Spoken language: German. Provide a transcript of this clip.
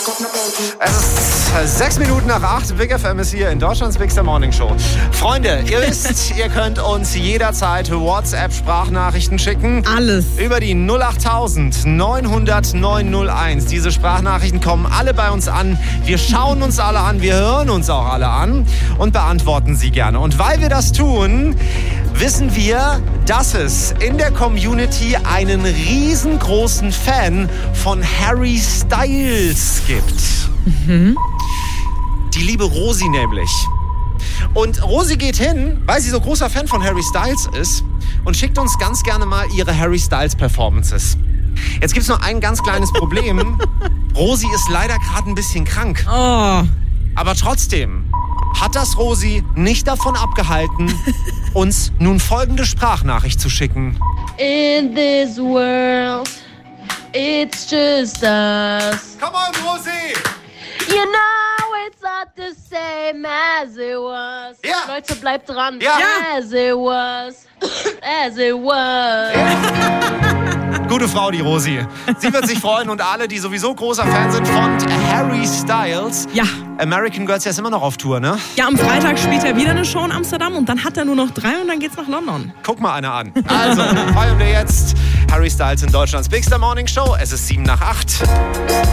Es ist 6 Minuten nach 8. Big FM ist hier in Deutschlands Big Morning Show. Freunde, ihr wisst, ihr könnt uns jederzeit WhatsApp-Sprachnachrichten schicken. Alles. Über die 08000 900 901. Diese Sprachnachrichten kommen alle bei uns an. Wir schauen uns alle an, wir hören uns auch alle an und beantworten sie gerne. Und weil wir das tun, wissen wir, dass es in der Community einen riesengroßen Fan von Harry Styles gibt. Die liebe Rosi nämlich. Und Rosi geht hin, weil sie so großer Fan von Harry Styles ist und schickt uns ganz gerne mal ihre Harry Styles Performances. Jetzt gibt's nur ein ganz kleines Problem. Rosi ist leider gerade ein bisschen krank. Oh. Aber trotzdem hat das Rosi nicht davon abgehalten, uns nun folgende Sprachnachricht zu schicken. In this world, it's just us. Come on, Rosi! You know it's not the same as it was. Ja. Leute, bleibt dran. Ja. As it was. As it was. Gute Frau, die Rosi. Sie wird sich freuen und alle, die sowieso großer Fan sind von Harry Styles. Ja. American Girls, der ist immer noch auf Tour, ne? Ja, am Freitag spielt er wieder eine Show in Amsterdam und dann hat er nur noch 3 und dann geht's nach London. Guck mal einer an. Also, feiern wir jetzt Harry Styles in Deutschlands Big Morning Show. Es ist 7 nach 8.